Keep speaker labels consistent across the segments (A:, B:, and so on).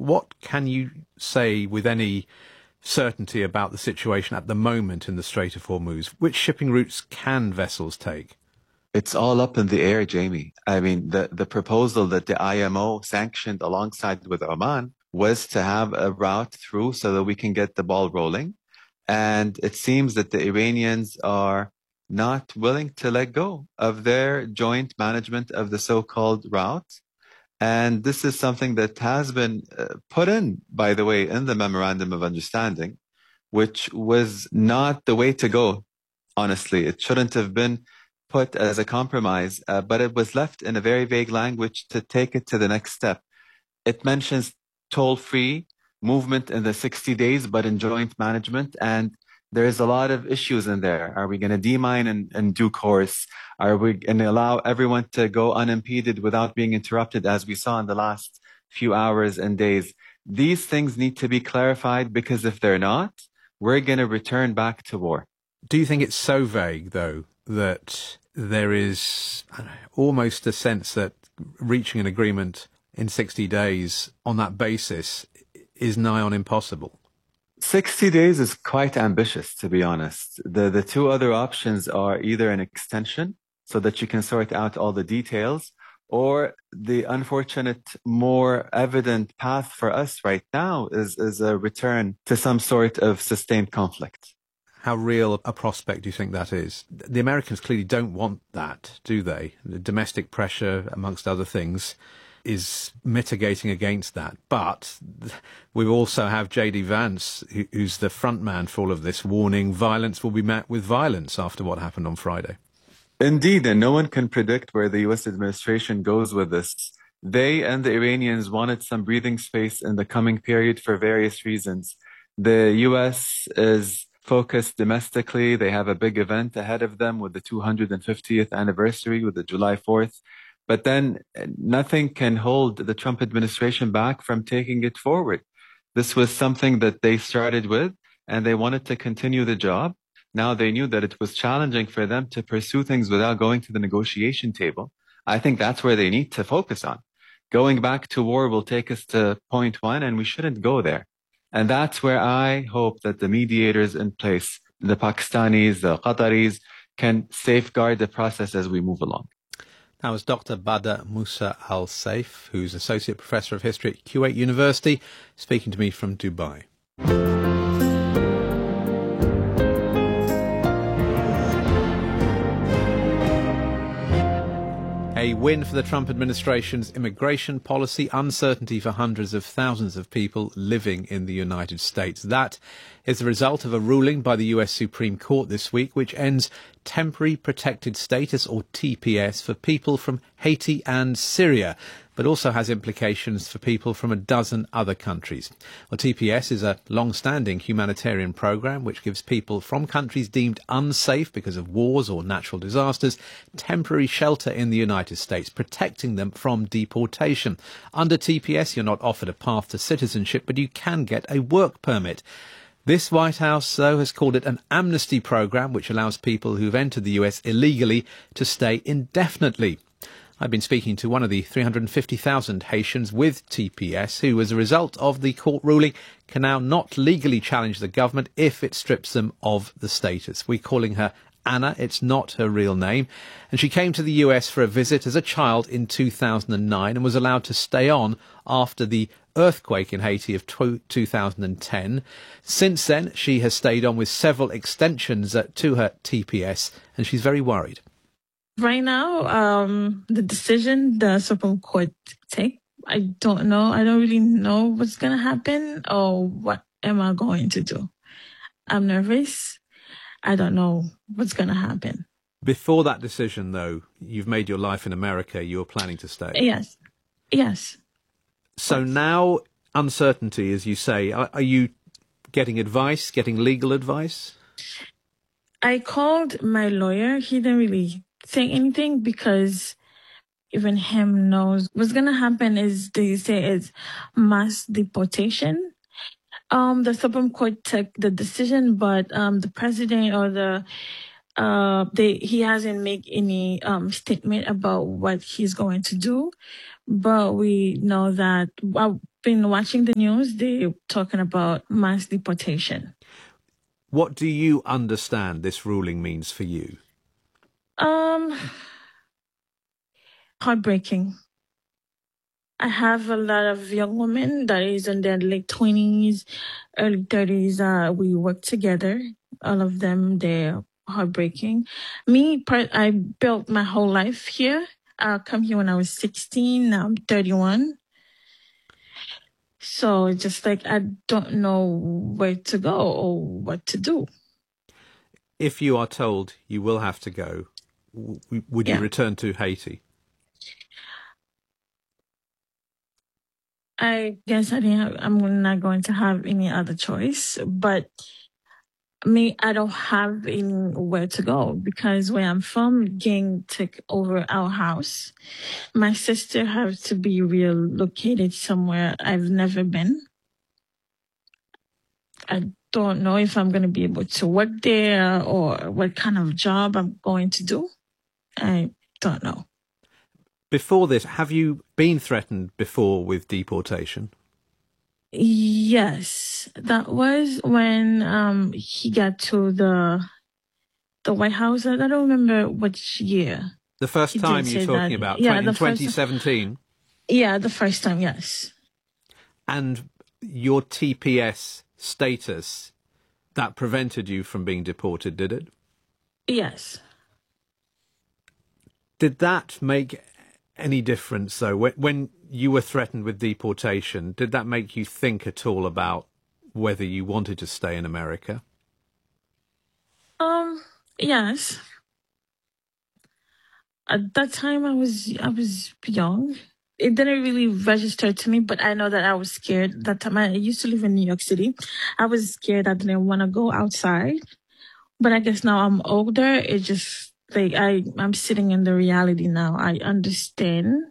A: What can you say with any certainty about the situation at the moment in the Strait of Hormuz? Which shipping routes can vessels take?
B: It's all up in the air, Jamie. I mean, the proposal that the IMO sanctioned alongside with Oman was to have a route through so that we can get the ball rolling. And it seems that the Iranians are not willing to let go of their joint management of the so-called route. And this is something that has been put in, by the way, in the Memorandum of Understanding, which was not the way to go, honestly. It shouldn't have been put as a compromise, but it was left in a very vague language to take it to the next step. It mentions toll-free movement in the 60 days, but in joint management. And there's a lot of issues in there. Are we going to demine in due course? Are we going to allow everyone to go unimpeded without being interrupted, as we saw in the last few hours and days? These things need to be clarified, because if they're not, we're going to return back to war.
A: Do you think it's so vague, though, that there is almost a sense that reaching an agreement in 60 days on that basis is nigh on impossible?
B: 60 days is quite ambitious, to be honest. The two other options are either an extension so that you can sort out all the details, or the unfortunate, more evident path for us right now is a return to some sort of sustained conflict.
A: How real a prospect do you think that is? The Americans clearly don't want that, do they? The domestic pressure, amongst other things, is mitigating against that. But we also have J.D. Vance, who's the front man for all of this, warning violence will be met with violence after what happened on Friday.
B: Indeed, and no one can predict where the U.S. administration goes with this. They and the Iranians wanted some breathing space in the coming period for various reasons. The U.S. is focused domestically. They have a big event ahead of them with the 250th anniversary, with the July 4th. But then nothing can hold the Trump administration back from taking it forward. This was something that they started with, and they wanted to continue the job. Now they knew that it was challenging for them to pursue things without going to the negotiation table. I think that's where they need to focus on. Going back to war will take us to point one, and we shouldn't go there. And that's where I hope that the mediators in place, the Pakistanis, the Qataris, can safeguard the process as we move along.
A: That was Dr. Badr Musa Al Saif, who's Associate Professor of History at Kuwait University, speaking to me from Dubai. A win for the Trump administration's immigration policy, uncertainty for hundreds of thousands of people living in the United States. That is the result of a ruling by the US Supreme Court this week, which ends temporary protected status, or TPS, for people from Haiti and Syria, but also has implications for people from a dozen other countries. Well, TPS is a long-standing humanitarian program which gives people from countries deemed unsafe because of wars or natural disasters temporary shelter in the United States, protecting them from deportation. Under TPS, you're not offered a path to citizenship, but you can get a work permit. This White House, though, has called it an amnesty program which allows people who've entered the US illegally to stay indefinitely. I've been speaking to one of the 350,000 Haitians with TPS who, as a result of the court ruling, can now not legally challenge the government if it strips them of the status. We're calling her Anna. It's not her real name. And she came to the US for a visit as a child in 2009 and was allowed to stay on after the earthquake in Haiti of 2010. Since then, she has stayed on with several extensions to her TPS, and she's very worried.
C: Right now, the decision the Supreme Court take, I don't know. I don't really know what's going to happen or what am I going to do. I'm nervous. I don't know what's going to happen.
A: Before that decision, though, you've made your life in America. You're planning to stay.
C: Yes. Yes.
A: So now, uncertainty, as you say, are you getting advice, getting legal advice?
C: I called my lawyer. He didn't really say anything because even him knows what's going to happen is they say is mass deportation. The Supreme Court took the decision, but the president or he hasn't made any statement about what he's going to do. But we know that I've been watching the news, they're talking about mass deportation.
A: What do you understand this ruling means for you?
C: Heartbreaking. I have a lot of young women that is in their late 20s, early 30s. We work together. All of them, they're heartbreaking. I built my whole life here. I come here when I was 16. Now I'm 31. So it's just like I don't know where to go or what to do.
A: If you are told you will have to go, would you return to Haiti?
C: I guess I'm not going to have any other choice, but I don't have anywhere to go because where I'm from, gang took over our house. My sister has to be relocated somewhere I've never been. I don't know if I'm going to be able to work there or what kind of job I'm going to do. I don't know.
A: Before this, have you been threatened before with deportation?
C: Yes, that was when he got to the White House. I don't remember which year.
A: The first time you're talking about? Yeah, in 2017?
C: Yeah, the first time, yes.
A: And your TPS status, that prevented you from being deported, did it?
C: Yes.
A: Did that make any difference, though? When you were threatened with deportation, did that make you think at all about whether you wanted to stay in America?
C: Yes. At that time, I was young. It didn't really register to me, but I know that I was scared. That time I used to live in New York City. I was scared. I didn't want to go outside. But I guess now I'm older. It's just like I'm sitting in the reality now. I understand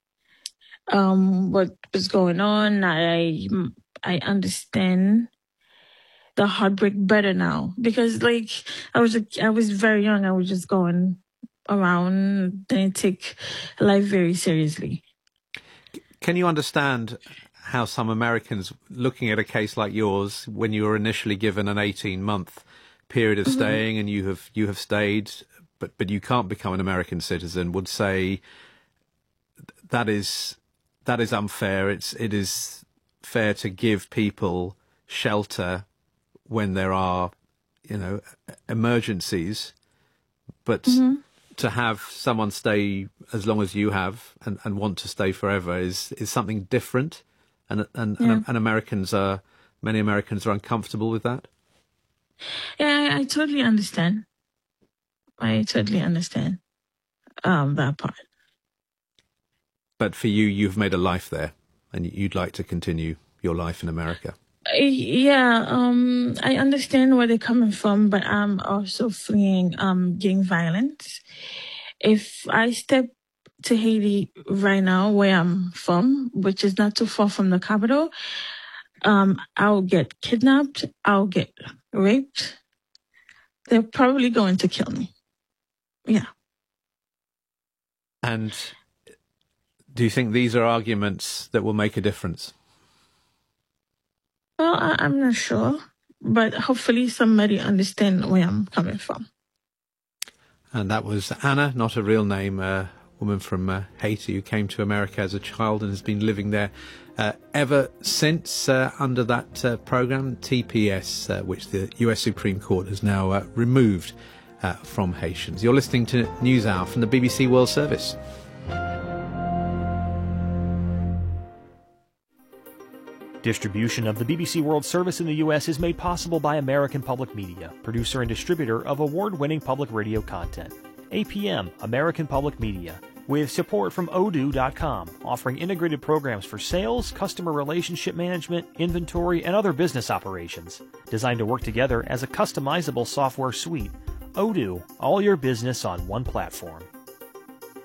C: what was going on. I understand the heartbreak better now because like I was very young. I was just going around, didn't take life very seriously.
A: Can you understand how some Americans, looking at a case like yours, when you were initially given an 18-month period of staying and you have stayed, but you can't become an American citizen, would say that is unfair. It is fair to give people shelter when there are, emergencies, but to have someone stay as long as you have and want to stay forever is something different, and many Americans are uncomfortable with that.
C: Yeah, I totally understand. That part.
A: But for you, you've made a life there, and you'd like to continue your life in America.
C: Yeah, I understand where they're coming from, but I'm also fleeing gang violence. If I step to Haiti right now, where I'm from, which is not too far from the capital, I'll get kidnapped, I'll get raped. They're probably going to kill me. Yeah.
A: And do you think these are arguments that will make a difference?
C: Well, I'm not sure, but hopefully somebody understands where I'm coming from.
A: And that was Anna, not a real name, a woman from Haiti who came to America as a child and has been living there ever since under that program, TPS, which the US Supreme Court has now removed from Haitians. You're listening to NewsHour from the BBC World Service.
D: Distribution of the BBC World Service in the U.S. is made possible by American Public Media, producer and distributor of award-winning public radio content. APM, American Public Media, with support from Odoo.com, offering integrated programs for sales, customer relationship management, inventory, and other business operations. Designed to work together as a customizable software suite. Odoo, all your business on one platform.